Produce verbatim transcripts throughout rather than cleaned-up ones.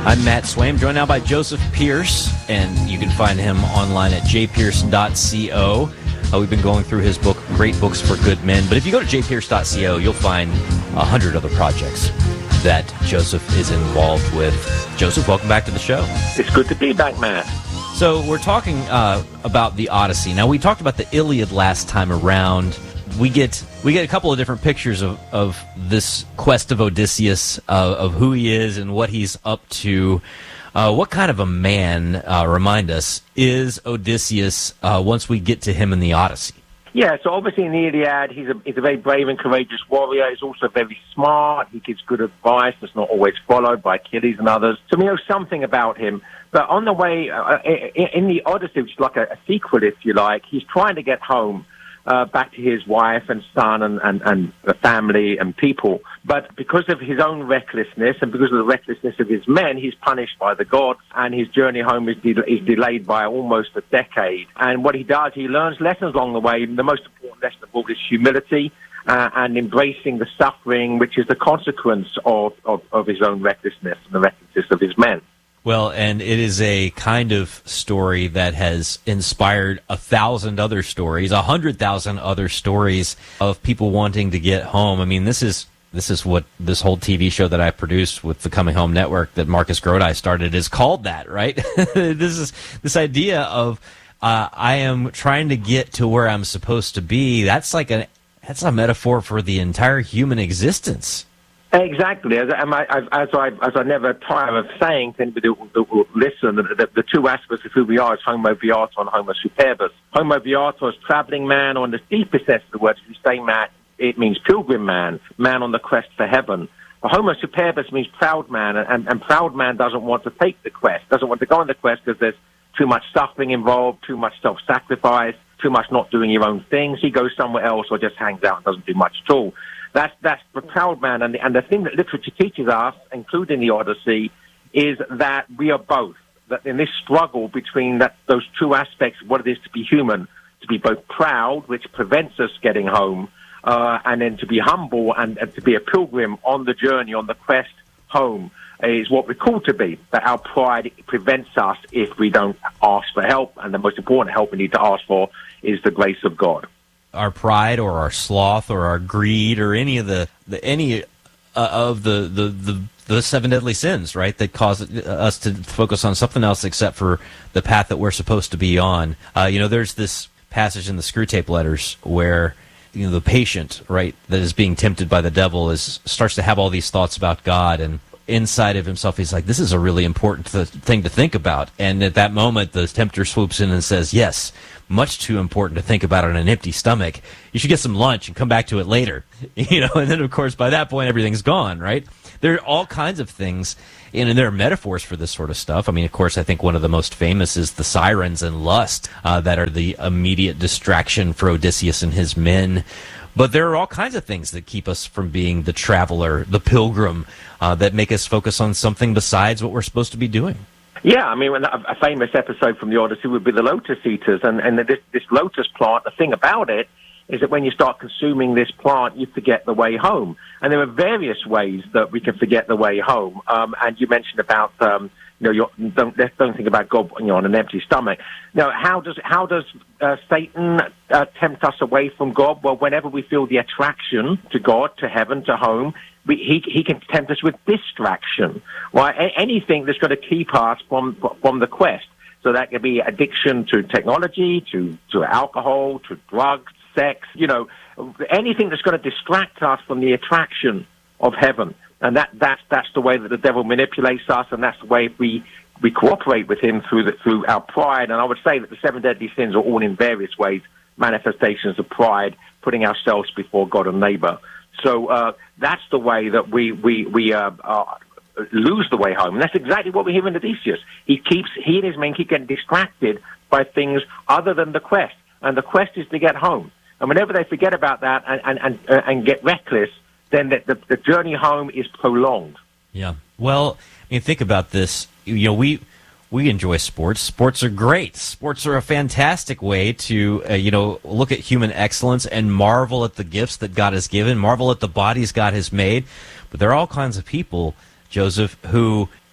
I'm Matt Swaim, joined now by Joseph Pearce, and you can find him online at j pearce dot co. Uh, we've been going through his book, Great Books for Good Men, but if you go to j pearce dot co, you'll find a hundred other projects that Joseph is involved with. Joseph, welcome back to the show. It's good to be back, Matt. So we're talking uh, about the Odyssey. Now, we talked about the Iliad last time around. We get we get a couple of different pictures of, of this quest of Odysseus, uh, of who he is and what he's up to. Uh, what kind of a man, uh, remind us, is Odysseus uh, once we get to him in the Odyssey? Yeah, so obviously in the Iliad, he's a, he's a very brave and courageous warrior. He's also very smart. He gives good advice that's not always followed by Achilles and others. So we know something about him. But on the way, uh, in, in the Odyssey, which is like a, a sequel, if you like, he's trying to get home. Uh, back to his wife and son and, and, and the family and people. But because of his own recklessness and because of the recklessness of his men, he's punished by the gods, and his journey home is, de- is delayed by almost a decade. And what he does, he learns lessons along the way. The most important lesson of all is humility uh, and embracing the suffering, which is the consequence of, of, of his own recklessness and the recklessness of his men. Well, and it is a kind of story that has inspired a thousand other stories, a hundred thousand other stories of people wanting to get home. I mean, this is this is what this whole T V show that I produced with the Coming Home Network that Marcus Grodi started is called that, right? This is this idea of uh, I am trying to get to where I'm supposed to be. That's like a that's a metaphor for the entire human existence. Exactly. As I, as I as I never tire of saying to anybody who will listen, the, the, the two aspects of who we are is Homo Viator and Homo Superbus. Homo Viator is traveling man, or in the deepest sense of the word, if you say man, it means pilgrim man, man on the quest for heaven. But Homo Superbus means proud man, and, and proud man doesn't want to take the quest, doesn't want to go on the quest because there's too much suffering involved, too much self-sacrifice, too much not doing your own things. He goes somewhere else or just hangs out and doesn't do much at all. That's that's the proud man, and the, and the thing that literature teaches us, including the Odyssey, is that we are both. That in this struggle between that those two aspects of what it is to be human, to be both proud, which prevents us getting home, uh, and then to be humble and, and to be a pilgrim on the journey, on the quest home, is what we're called to be. That our pride prevents us if we don't ask for help, and the most important help we need to ask for is the grace of God. Our pride or our sloth or our greed or any of the, the any uh, of the, the, the, the seven deadly sins, right, that cause us to focus on something else except for the path that we're supposed to be on. Uh, you know, there's this passage in the Screwtape Letters where, you know, the patient, right, that is being tempted by the devil is starts to have all these thoughts about God, and inside of himself he's like, this is a really important th- thing to think about. And at that moment the tempter swoops in and says, yes, much too important to think about on an empty stomach. You should get some lunch and come back to it later. You know, and then of course by that point everything's gone, right? There are all kinds of things, and there are metaphors for this sort of stuff. I mean, of course, I think one of the most famous is the sirens and lust uh, that are the immediate distraction for Odysseus and his men. But there are all kinds of things that keep us from being the traveler, the pilgrim, uh, that make us focus on something besides what we're supposed to be doing. Yeah, I mean, a famous episode from the Odyssey would be the lotus eaters, and, and this, this lotus plant, the thing about it is that when you start consuming this plant, you forget the way home. And there are various ways that we can forget the way home. Um, and you mentioned about, um, you know, you're, don't, don't think about God, you know, on an empty stomach. Now, how does how does uh, Satan uh, tempt us away from God? Well, whenever we feel the attraction to God, to heaven, to home, we, he he can tempt us with distraction. Right? A- anything that's going to keep us from from the quest. So that could be addiction to technology, to to alcohol, to drugs, sex. You know, anything that's going to distract us from the attraction of heaven. And that, that's, that's the way that the devil manipulates us, and that's the way we, we cooperate with him through the, through our pride. And I would say that the seven deadly sins are all in various ways manifestations of pride, putting ourselves before God and neighbor. So uh, that's the way that we, we, we uh, uh, lose the way home. And that's exactly what we hear in Odysseus. He keeps, he and his men keep getting distracted by things other than the quest. And the quest is to get home. And whenever they forget about that and, and, and, uh, and get reckless, then the, the, the journey home is prolonged. Yeah. Well, I mean, think about this. You know, we we enjoy sports. Sports are great. Sports are a fantastic way to, uh, you know, look at human excellence and marvel at the gifts that God has given, marvel at the bodies God has made. But there are all kinds of people, Joseph, who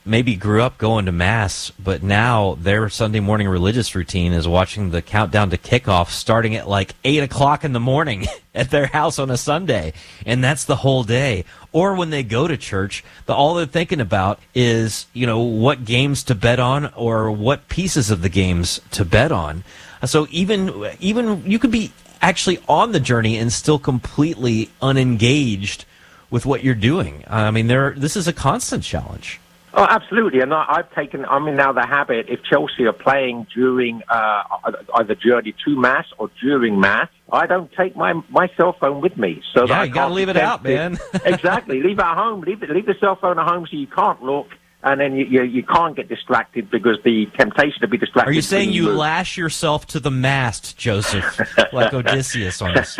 maybe grew up going to Mass, but now their Sunday morning religious routine is watching the countdown to kickoff starting at like eight o'clock in the morning at their house on a Sunday. And that's the whole day. Or when they go to church, the, all they're thinking about is, you know, what games to bet on or what pieces of the games to bet on. So even even you could be actually on the journey and still completely unengaged with what you're doing. I mean, there this is a constant challenge. Oh, absolutely. And I, I've taken, I'm in now the habit, if Chelsea are playing during uh, either journey to Mass or during Mass, I don't take my my cell phone with me. So yeah, that I you got to leave it out, man. Exactly. Leave it at home. Leave, it, leave the cell phone at home so you can't look. And then you, you you can't get distracted because the temptation to be distracted. Are you saying you move. lash yourself to the mast, Joseph, like Odysseus on us?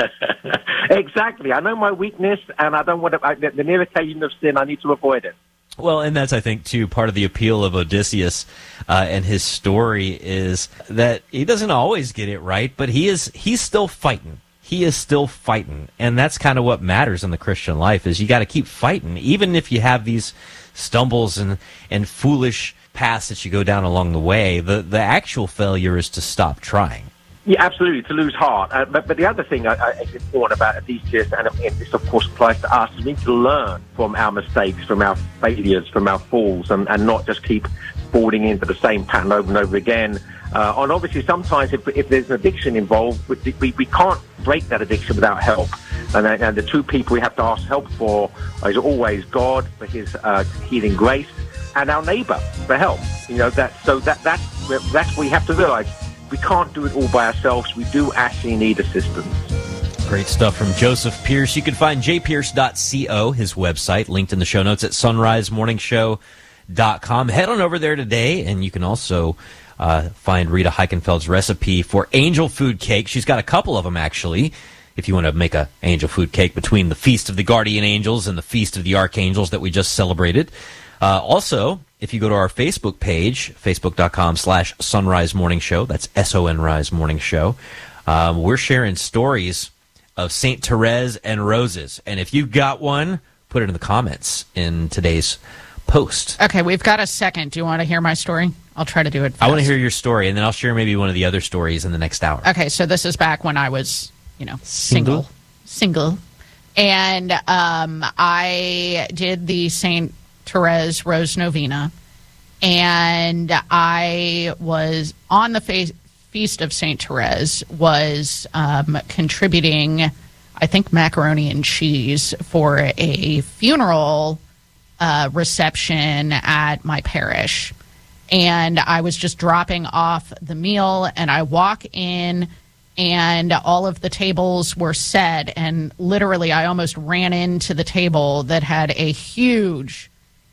Exactly. I know my weakness, and I don't want to. I, the, the near occasion of sin, I need to avoid it. Well, and that's, I think, too, part of the appeal of Odysseus uh, and his story is that he doesn't always get it right, but he is he's still fighting. He is still fighting, and that's kind of what matters in the Christian life is you got to keep fighting, even if you have these stumbles and, and foolish paths that you go down along the way. The the actual failure is to stop trying. Yeah, absolutely, to lose heart. Uh, but, but the other thing I, I, is important about Odysseus, and, and this, of course, applies to us, we need to learn from our mistakes, from our failures, from our falls, and, and not just keep falling into the same pattern over and over again. Uh, and obviously, sometimes if, if there's an addiction involved, we, we can't break that addiction without help. And, and the two people we have to ask help for is always God for his uh, healing grace and our neighbor for help. You know, that, so that, that's, that's what we have to realize. We can't do it all by ourselves. We do actually need assistance. Great stuff from Joseph Pearce. You can find j pierce dot co, his website, linked in the show notes at sunrise morning show dot com. Head on over there today, and you can also uh, find Rita Heichenfeld's recipe for angel food cake. She's got a couple of them, actually, if you want to make a angel food cake between the Feast of the Guardian Angels and the Feast of the Archangels that we just celebrated. Uh, also, if you go to our Facebook page, facebook.com slash Sunrise Morning Show, that's S O N Rise Morning Show, um, we're sharing stories of Saint Therese and roses. And if you've got one, put it in the comments in today's post. Okay, we've got a second. Do you want to hear my story? I'll try to do it fast. I want to hear your story, and then I'll share maybe one of the other stories in the next hour. Okay, so this is back when I was, you know, single. Single. single. And um, I did the Saint Therese Rose Novena, and I was on the fe- Feast of Saint Therese, was um, contributing, I think, macaroni and cheese for a funeral uh, reception at my parish. And I was just dropping off the meal, and I walk in, and all of the tables were set, and literally I almost ran into the table that had a huge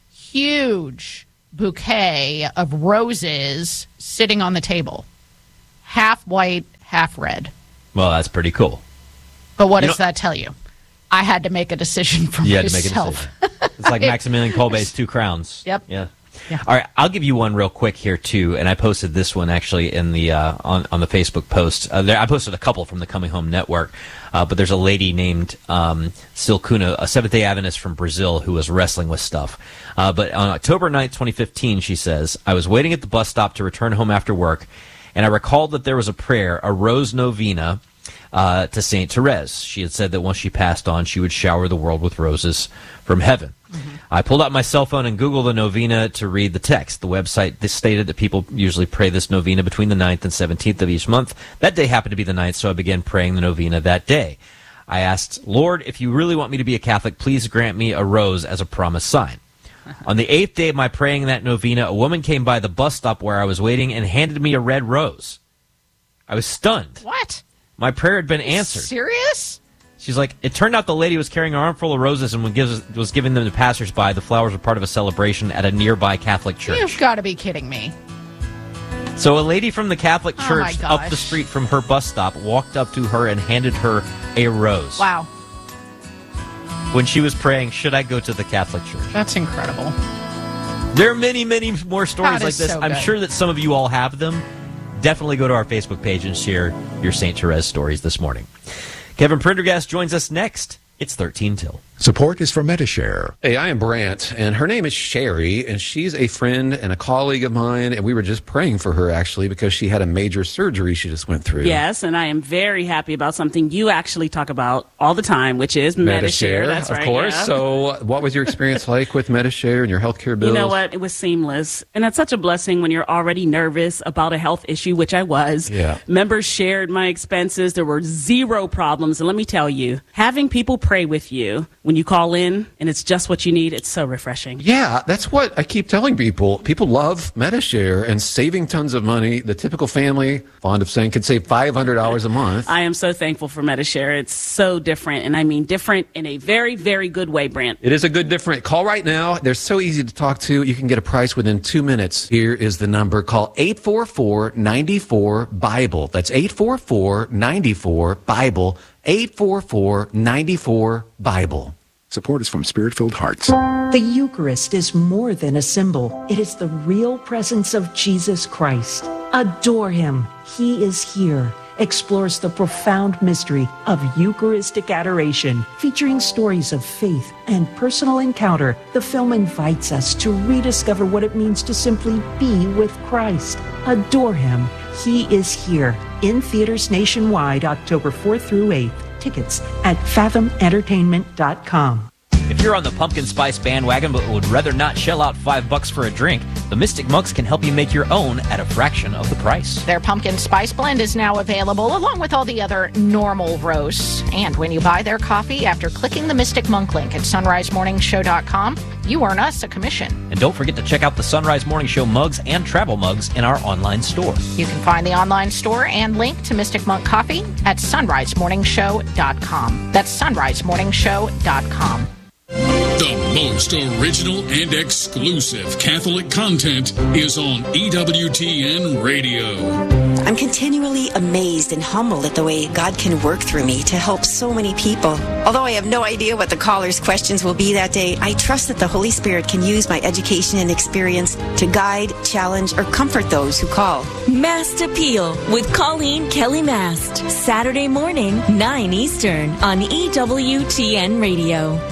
huge bouquet of roses sitting on the table. Half white, half red. Well, that's pretty cool. But what you does know, that tell you? I had to make a decision for you myself. Had to make a decision. It's like Maximilian Kolbe's Two Crowns. Yep. Yeah. Yeah. All right, I'll give you one real quick here too, and I posted this one actually in the uh, on on the Facebook post. Uh, there, I posted a couple from the Coming Home Network, uh, but there's a lady named um, Silcuna, a Seventh-day Adventist from Brazil, who was wrestling with stuff. Uh, but on October ninth, twenty fifteen, she says, "I was waiting at the bus stop to return home after work, and I recalled that there was a prayer, a rose novena, uh, to Saint Therese. She had said that once she passed on, she would shower the world with roses from heaven." Mm-hmm. I pulled out my cell phone and Googled the novena to read the text. The website this stated that people usually pray this novena between the ninth and seventeenth of each month. That day happened to be the ninth, so I began praying the novena that day. I asked, "Lord, if you really want me to be a Catholic, please grant me a rose as a promised sign." On the eighth day of my praying that novena, a woman came by the bus stop where I was waiting and handed me a red rose. I was stunned. What? My prayer had been answered. Serious? She's like, "It turned out the lady was carrying an armful of roses and was giving them to passersby. The flowers were part of a celebration at a nearby Catholic church." You've got to be kidding me. So a lady from the Catholic Oh, church my up gosh. the street from her bus stop walked up to her and handed her a rose. Wow. When she was praying, should I go to the Catholic church? That's incredible. There are many, many more stories That like is this. so I'm good. sure that some of you all have them. Definitely go to our Facebook page and share your Saint Therese stories this morning. Kevin Prendergast joins us next. It's thirteen till. Support is for Medi-Share. Hey, I am Brant, and her name is Sherry, and she's a friend and a colleague of mine, and we were just praying for her, actually, because she had a major surgery she just went through. Yes, and I am very happy about something you actually talk about all the time, which is Medi-Share. That's of right, course. yeah. So what was your experience like with Medi-Share and your healthcare bills? You know what? It was seamless, and it's such a blessing when you're already nervous about a health issue, which I was. Yeah. Members shared my expenses. There were zero problems, and let me tell you, having people pray with you when you call in and it's just what you need, it's so refreshing. Yeah, that's what I keep telling people. People love Medi-Share and saving tons of money. The typical family, fond of saying, can save five hundred dollars a month. I am so thankful for Medi-Share. It's so different, and I mean different in a very, very good way, Brant. It is a good different. Call right now. They're so easy to talk to. You can get a price within two minutes. Here is the number. Call eight four four, nine four, BIBLE. That's eight four four, nine four, BIBLE. eight four four, nine four, BIBLE. Support is from Spirit-Filled Hearts. The Eucharist is more than a symbol. It is the real presence of Jesus Christ. Adore him. He is here. Explores the profound mystery of Eucharistic adoration, featuring stories of faith and personal encounter. The film invites us to rediscover what it means to simply be with Christ. Adore him. He is here. In theaters nationwide, October fourth through eighth. Tickets at fathom entertainment dot com. If you're on the pumpkin spice bandwagon but would rather not shell out five bucks for a drink, the Mystic Monks can help you make your own at a fraction of the price. Their pumpkin spice blend is now available along with all the other normal roasts. And when you buy their coffee after clicking the Mystic Monk link at sunrise morning show dot com, you earn us a commission. And don't forget to check out the Sunrise Morning Show mugs and travel mugs in our online store. You can find the online store and link to Mystic Monk Coffee at sunrise morning show dot com. That's sunrise morning show dot com. The most original and exclusive Catholic content is on E W T N Radio. I'm continually amazed and humbled at the way God can work through me to help so many people. Although I have no idea what the callers' questions will be that day, I trust that the Holy Spirit can use my education and experience to guide, challenge, or comfort those who call. Mast Appeal with Colleen Kelly Mast. Saturday morning, nine Eastern on E W T N Radio.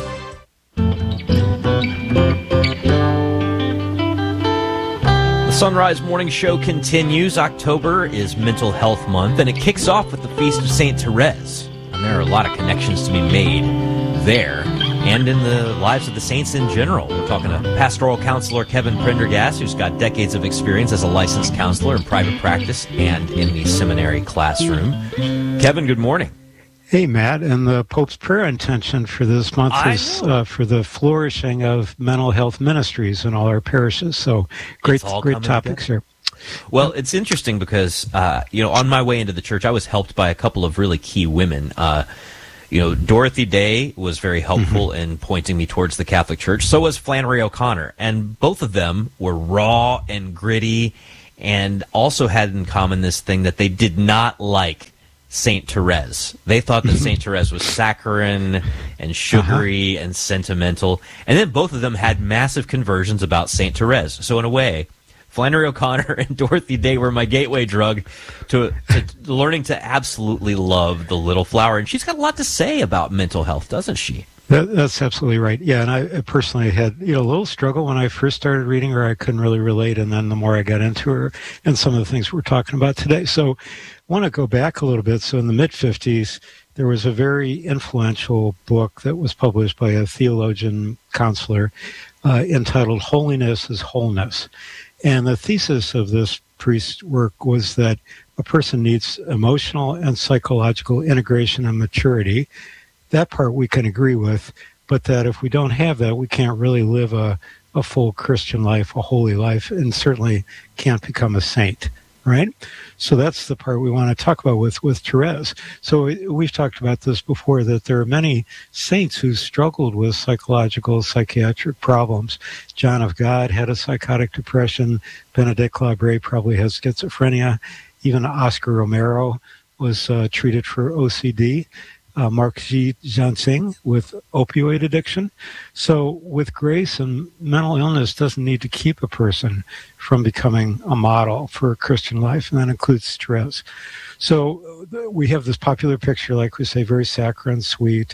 The Sunrise Morning Show continues. October is Mental Health Month, and it kicks off with the Feast of Saint Therese. And there are a lot of connections to be made there and in the lives of the saints in general. We're talking to pastoral counselor Kevin Prendergast, who's got decades of experience as a licensed counselor in private practice and in the seminary classroom. Kevin, good morning. Hey, Matt, and the Pope's prayer intention for this month I is uh, for the flourishing of mental health ministries in all our parishes. So great, great topics here. Well, it's interesting because, uh, you know, on my way into the church, I was helped by a couple of really key women. Uh, you know, Dorothy Day was very helpful mm-hmm. in pointing me towards the Catholic Church. So was Flannery O'Connor. And both of them were raw and gritty and also had in common this thing that they did not like Saint Therese. They thought that Saint Therese was saccharine and sugary uh-huh. and sentimental. And then both of them had massive conversions about Saint Therese. So in a way, Flannery O'Connor and Dorothy Day were my gateway drug to, to learning to absolutely love the little flower. And she's got a lot to say about mental health, doesn't she? That, that's absolutely right. Yeah, and I personally had you know a little struggle when I first started reading her. I couldn't really relate, and then the more I got into her and some of the things we're talking about today. So I want to go back a little bit. So in the mid-fifties, there was a very influential book that was published by a theologian counselor uh, entitled Holiness is Wholeness. And the thesis of this priest's work was that a person needs emotional and psychological integration and maturity. That part we can agree with, but that if we don't have that, we can't really live a, a full Christian life, a holy life, and certainly can't become a saint, right? So that's the part we want to talk about with, with Therese. So we've talked about this before, that there are many saints who struggled with psychological, psychiatric problems. John of God had a psychotic depression. Benedict Labre probably has schizophrenia. Even Oscar Romero was uh, treated for O C D. Uh, Mark G. Jansing with opioid addiction. So with grace, and mental illness doesn't need to keep a person from becoming a model for a Christian life, and that includes stress. So uh, we have this popular picture, like we say, very saccharine, sweet,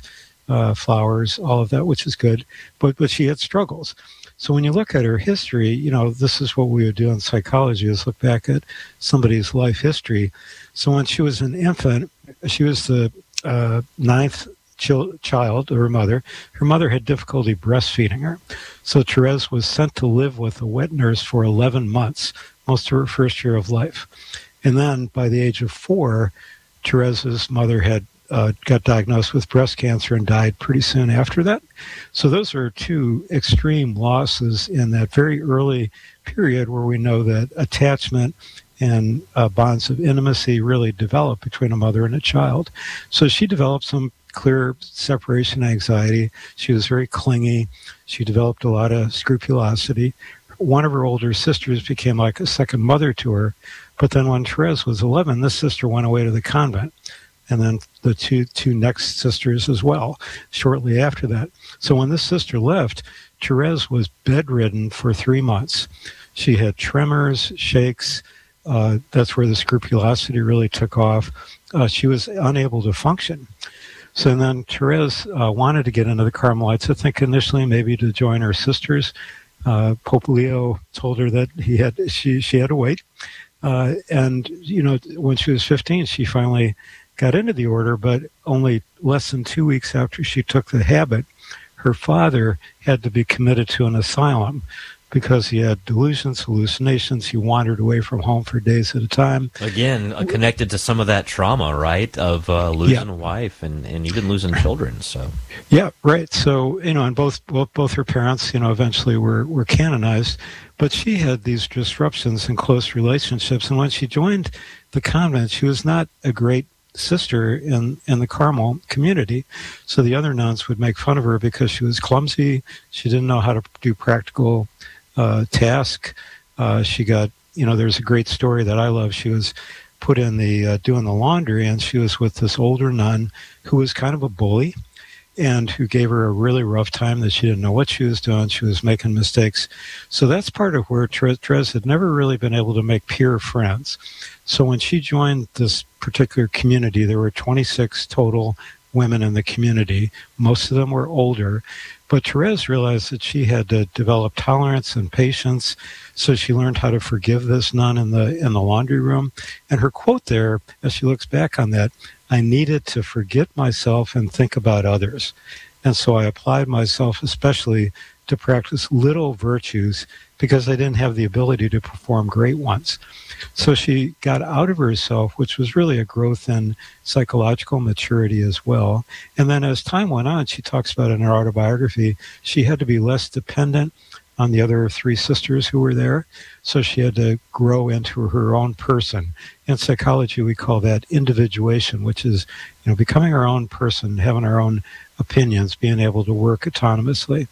uh, flowers, all of that, which is good. But but she had struggles. So when you look at her history, you know, this is what we would do in psychology, is look back at somebody's life history. So when she was an infant, she was the uh, ninth ch- child of her mother. Her mother had difficulty breastfeeding her. So Therese was sent to live with a wet nurse for eleven months, most of her first year of life. And then by the age of four, Therese's mother had uh, got diagnosed with breast cancer and died pretty soon after that. So those are two extreme losses in that very early period where we know that attachment and uh, bonds of intimacy really develop between a mother and a child. So she developed some clear separation anxiety. She was very clingy. She developed a lot of scrupulosity. One of her older sisters became like a second mother to her. But then when Therese was eleven, this sister went away to the convent. And then the two two next sisters as well, shortly after that. So when this sister left, Therese was bedridden for three months. She had tremors, shakes. Uh, that's where the scrupulosity really took off. Uh, she was unable to function. So then Therese uh, wanted to get into the Carmelites, I think initially maybe to join her sisters. Uh, Pope Leo told her that he had she she had to wait. Uh, and, you know, when she was fifteen, she finally got into the order, but only less than two weeks after she took the habit, her father had to be committed to an asylum because he had delusions, hallucinations. He wandered away from home for days at a time. Again, uh, connected to some of that trauma, right, of uh, losing yeah. a wife and, and even losing children. So, yeah, right. So, you know, and both both, both her parents, you know, eventually were, were canonized. But she had these disruptions in close relationships. And when she joined the convent, she was not a great sister in, in the Carmel community. So the other nuns would make fun of her because she was clumsy. She didn't know how to do practical uh, tasks. Uh, she got, you know, there's a great story that I love. She was put in the, uh, doing the laundry, and she was with this older nun who was kind of a bully and who gave her a really rough time that she didn't know what she was doing. She was making mistakes. So that's part of where Therese had never really been able to make peer friends. So when she joined this particular community, there were twenty-six total women in the community. Most of them were older. But Therese realized that she had to develop tolerance and patience. So she learned how to forgive this nun in the in the laundry room. And her quote there, as she looks back on that, I needed to forget myself and think about others. And so I applied myself especially to practice little virtues because I didn't have the ability to perform great ones. So she got out of herself, which was really a growth in psychological maturity as well. And then as time went on, she talks about in her autobiography, she had to be less dependent on the other three sisters who were there. So she had to grow into her own person. In psychology, we call that individuation, which is, you know, becoming our own person, having our own opinions, being able to work autonomously.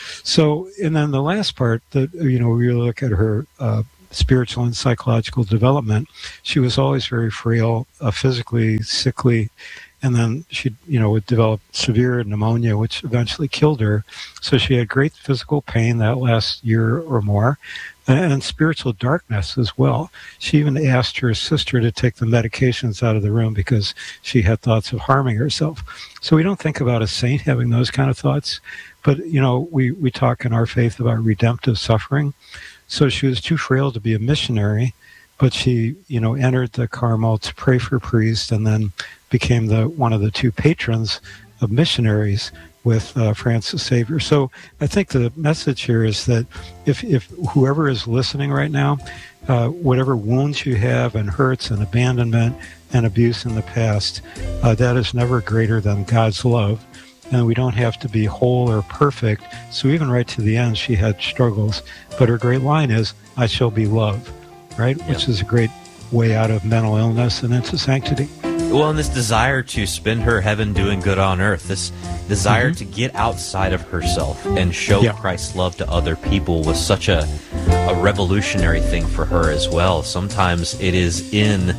So, and then the last part that, you know, we look at her uh, spiritual and psychological development. She was always very frail, uh, physically sickly. And then she, you know, would develop severe pneumonia, which eventually killed her. So she had great physical pain that last year or more, and spiritual darkness as well. She even asked her sister to take the medications out of the room because she had thoughts of harming herself. So we don't think about a saint having those kind of thoughts, but, you know, we, we talk in our faith about redemptive suffering. So she was too frail to be a missionary, but she, you know, entered the Carmel to pray for priests and then became the one of the two patrons of missionaries with uh, Francis Xavier. So I think the message here is that if, if whoever is listening right now, uh, whatever wounds you have and hurts and abandonment and abuse in the past, uh, that is never greater than God's love. And we don't have to be whole or perfect. So even right to the end, she had struggles. But her great line is, I shall be loved, right? Yep. Which is a great way out of mental illness and into sanctity. Well, and this desire to spend her heaven doing good on earth, this desire mm-hmm. to get outside of herself and show yeah. Christ's love to other people was such a, a revolutionary thing for her as well. Sometimes it is in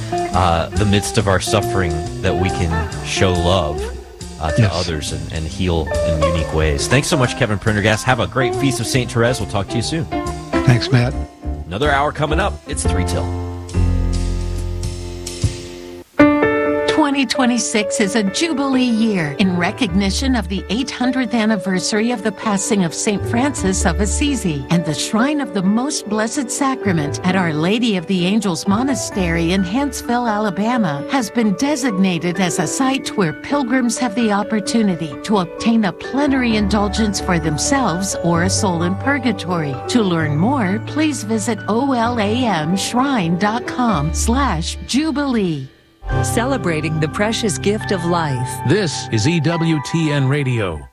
uh, the midst of our suffering that we can show love uh, to yes. others and, and heal in unique ways. Thanks so much, Kevin Prendergast. Have a great Feast of Saint Therese. We'll talk to you soon. Thanks, Matt. Another hour coming up. It's three till. twenty twenty-six is a Jubilee year in recognition of the eight hundredth anniversary of the passing of Saint Francis of Assisi, and the Shrine of the Most Blessed Sacrament at Our Lady of the Angels Monastery in Huntsville, Alabama, has been designated as a site where pilgrims have the opportunity to obtain a plenary indulgence for themselves or a soul in purgatory. To learn more, please visit olamshrine.com slash Jubilee. Celebrating the precious gift of life. This is E W T N Radio.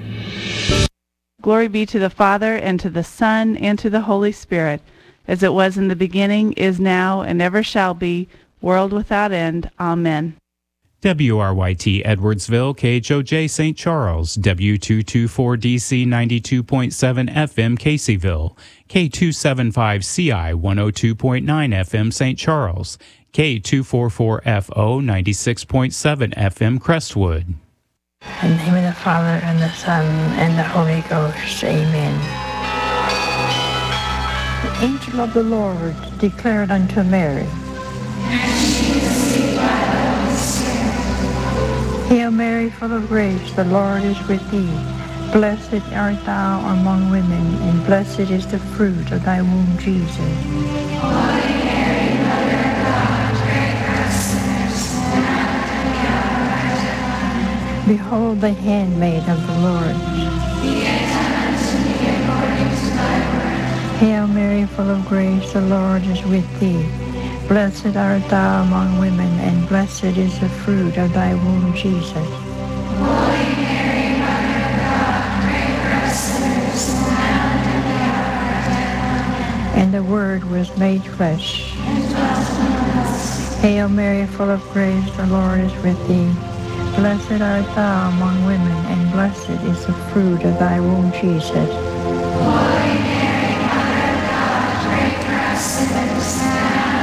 Glory be to the Father, and to the Son, and to the Holy Spirit, as it was in the beginning, is now, and ever shall be, world without end. Amen. W R Y T Edwardsville, K H O J Saint Charles, W two twenty-four D C ninety-two point seven F M Caseyville, K two seventy-five C I one oh two point nine F M Saint Charles, K two forty-four F O ninety-six point seven F M Crestwood. In the name of the Father, and the Son, and the Holy Ghost. Amen. The angel of the Lord declared unto Mary, Hail Mary, full of grace, the Lord is with thee. Blessed art thou among women, and blessed is the fruit of thy womb, Jesus. Holy Mary, Mother of God, pray for us sinners, now and at the hour of our death. Behold the handmaid of the Lord. Be it done unto me according to thy word. Hail Mary, full of grace, the Lord is with thee. Blessed art thou among women, and blessed is the fruit of thy womb, Jesus. Holy Mary, Mother of God, pray for us sinners, now and at the hour of our death. And the Word was made flesh, and dwelt among us. Hail Mary, full of grace, the Lord is with thee. Blessed art thou among women, and blessed is the fruit of thy womb, Jesus. Holy Mary, Mother of God, pray for us sinners, now.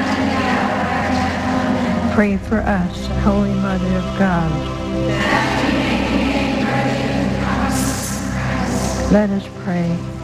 Pray for us, Holy Mother of God. That we may be made worthy of the promises of Christ. Let us pray.